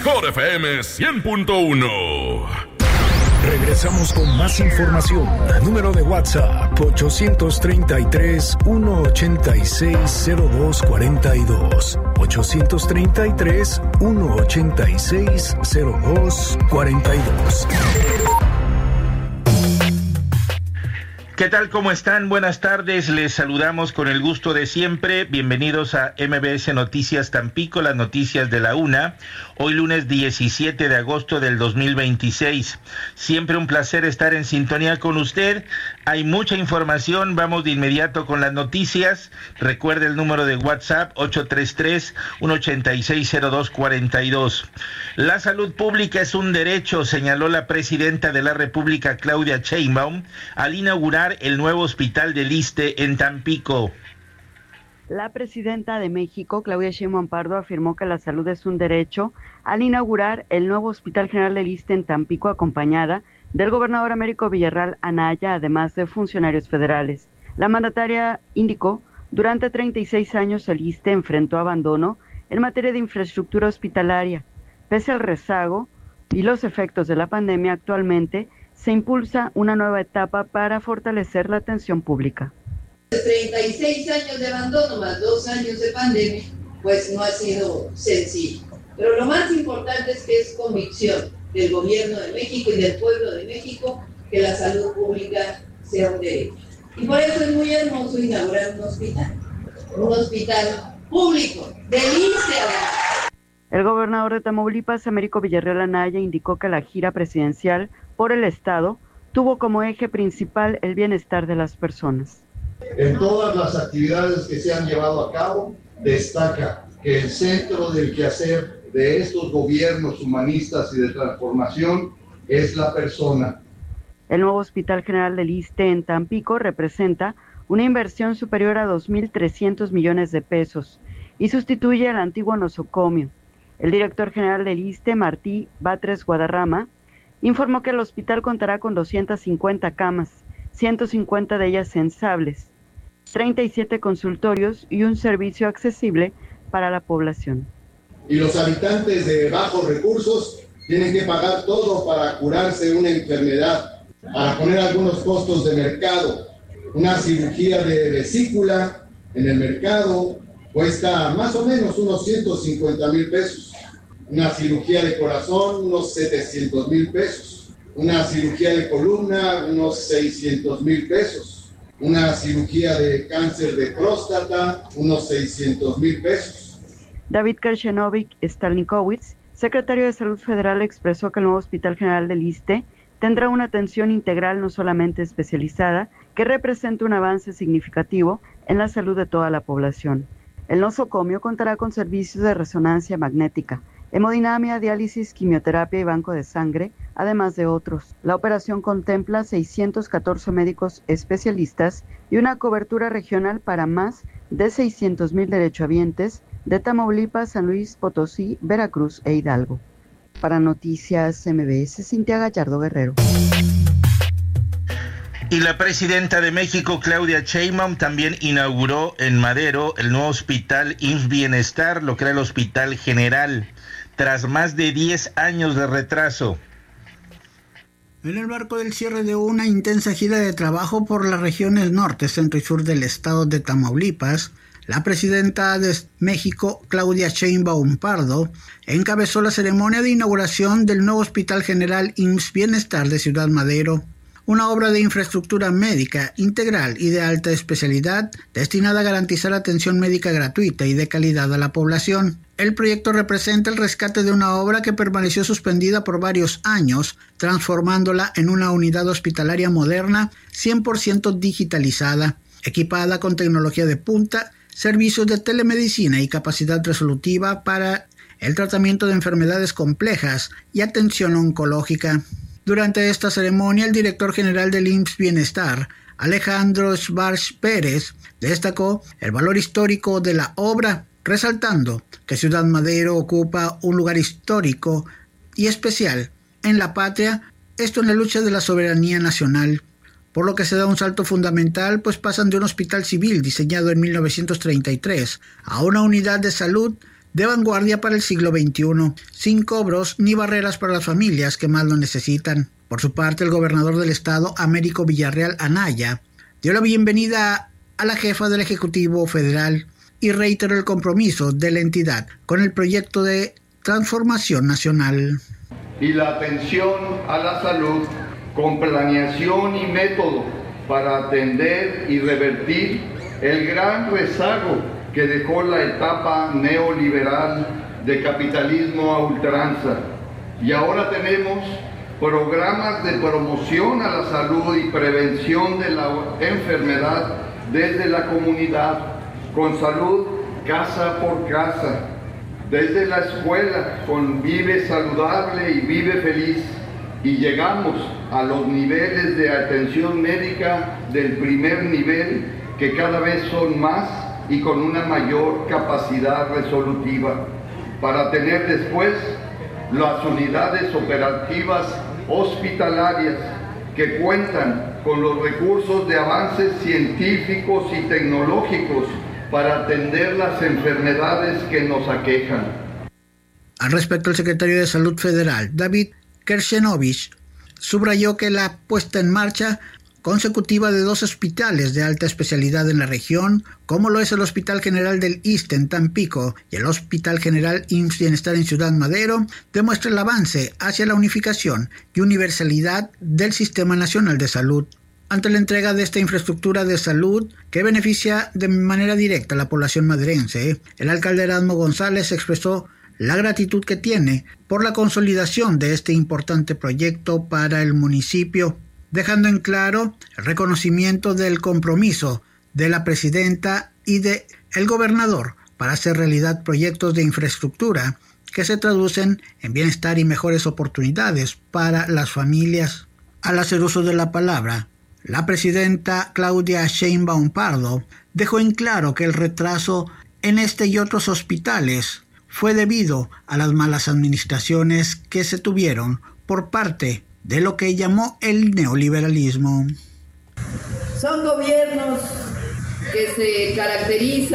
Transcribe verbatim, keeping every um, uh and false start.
mejor F M cien punto uno. Regresamos con más información. Número de WhatsApp ochocientos treinta y tres, ciento ochenta y seis, cero dos cuarenta y dos. ochocientos treinta y tres, ciento ochenta y seis, cero dos cuarenta y dos. ¿Qué tal? ¿Cómo están? Buenas tardes. Les saludamos con el gusto de siempre. Bienvenidos a M B S Noticias Tampico, las noticias de la una. Hoy lunes diecisiete de agosto del dos mil veintiséis. Siempre un placer estar en sintonía con usted. Hay mucha información. Vamos de inmediato con las noticias. Recuerde el número de WhatsApp ocho tres tres, ciento ochenta y seis, cero dos cuarenta y dos. La salud pública es un derecho, señaló la presidenta de la República, Claudia Sheinbaum, al inaugurar el nuevo hospital del ISSSTE en Tampico. La presidenta de México, Claudia Sheinbaum Pardo, afirmó que la salud es un derecho al inaugurar el nuevo Hospital General del ISSSTE en Tampico, acompañada del gobernador Américo Villarreal Anaya, además de funcionarios federales. La mandataria indicó, durante treinta y seis años el ISSSTE enfrentó abandono en materia de infraestructura hospitalaria. Pese al rezago y los efectos de la pandemia, actualmente se impulsa una nueva etapa para fortalecer la atención pública. treinta y seis años de abandono más dos años de pandemia, pues no ha sido sencillo. Pero lo más importante es que es convicción del gobierno de México y del pueblo de México que la salud pública sea un derecho. Y por eso es muy hermoso inaugurar un hospital, un hospital público, del ISSSTE. El gobernador de Tamaulipas, Américo Villarreal Anaya, indicó que la gira presidencial por el Estado tuvo como eje principal el bienestar de las personas. En todas las actividades que se han llevado a cabo, destaca que el centro del quehacer de estos gobiernos humanistas y de transformación es la persona. El nuevo Hospital General del ISSSTE en Tampico representa una inversión superior a dos mil trescientos millones de pesos y sustituye al antiguo nosocomio. El director general del ISSSTE, Martí Batres Guadarrama, informó que el hospital contará con doscientas cincuenta camas, ciento cincuenta de ellas sensables, treinta y siete consultorios y un servicio accesible para la población. Y los habitantes de bajos recursos tienen que pagar todo para curarse una enfermedad, para poner algunos costos de mercado. Una cirugía de vesícula en el mercado cuesta más o menos unos ciento cincuenta mil pesos. Una cirugía de corazón, unos setecientos mil pesos. Una cirugía de columna, unos seiscientos mil pesos. Una cirugía de cáncer de próstata, unos seiscientos mil pesos. David Kershenovic Stalnikowicz, secretario de Salud Federal, expresó que el nuevo Hospital General del ISSSTE tendrá una atención integral, no solamente especializada, que representa un avance significativo en la salud de toda la población. El nosocomio contará con servicios de resonancia magnética, hemodinamia, diálisis, quimioterapia y banco de sangre, además de otros. La operación contempla seiscientos catorce médicos especialistas y una cobertura regional para más de seiscientos mil derechohabientes de Tamaulipas, San Luis Potosí, Veracruz e Hidalgo. Para Noticias M B S, Cintia Gallardo Guerrero. Y la presidenta de México, Claudia Sheinbaum, también inauguró en Madero el nuevo hospital I M S S Bienestar, lo que era el Hospital General, tras más de diez años de retraso. En el marco del cierre de una intensa gira de trabajo por las regiones norte, centro y sur del estado de Tamaulipas, la presidenta de México, Claudia Sheinbaum Pardo, encabezó la ceremonia de inauguración del nuevo Hospital General I M S S Bienestar de Ciudad Madero, una obra de infraestructura médica integral y de alta especialidad destinada a garantizar atención médica gratuita y de calidad a la población. El proyecto representa el rescate de una obra que permaneció suspendida por varios años, transformándola en una unidad hospitalaria moderna, cien por ciento digitalizada, equipada con tecnología de punta, servicios de telemedicina y capacidad resolutiva para el tratamiento de enfermedades complejas y atención oncológica. Durante esta ceremonia, el director general del I M S S Bienestar, Alejandro Schwarz Pérez, destacó el valor histórico de la obra, resaltando que Ciudad Madero ocupa un lugar histórico y especial en la patria, esto en la lucha de la soberanía nacional, por lo que se da un salto fundamental, pues pasan de un hospital civil diseñado en mil novecientos treinta y tres a una unidad de salud de vanguardia para el siglo veintiuno, sin cobros ni barreras para las familias que más lo necesitan. Por su parte, el gobernador del estado, Américo Villarreal Anaya, dio la bienvenida a la jefa del Ejecutivo Federal y reiteró el compromiso de la entidad con el proyecto de transformación nacional. Y la atención a la salud con planeación y método para atender y revertir el gran rezago que dejó la etapa neoliberal de capitalismo a ultranza. Y ahora tenemos programas de promoción a la salud y prevención de la enfermedad desde la comunidad, con salud casa por casa, desde la escuela con Vive Saludable y Vive Feliz, y llegamos a los niveles de atención médica del primer nivel, que cada vez son más y con una mayor capacidad resolutiva, para tener después las unidades operativas hospitalarias que cuentan con los recursos de avances científicos y tecnológicos para atender las enfermedades que nos aquejan. Al respecto, el secretario de Salud Federal, David Kershenovich, subrayó que la puesta en marcha consecutiva de dos hospitales de alta especialidad en la región, como lo es el Hospital General del Iste en Tampico y el Hospital General I M S S Bienestar en Ciudad Madero, demuestra el avance hacia la unificación y universalidad del Sistema Nacional de Salud. Ante la entrega de esta infraestructura de salud que beneficia de manera directa a la población maderense, el alcalde Erasmo González expresó la gratitud que tiene por la consolidación de este importante proyecto para el municipio, dejando en claro el reconocimiento del compromiso de la presidenta y de el gobernador para hacer realidad proyectos de infraestructura que se traducen en bienestar y mejores oportunidades para las familias. Al hacer uso de la palabra, la presidenta Claudia Sheinbaum Pardo dejó en claro que el retraso en este y otros hospitales fue debido a las malas administraciones que se tuvieron por parte de lo que llamó el neoliberalismo. Son gobiernos que se caracterizan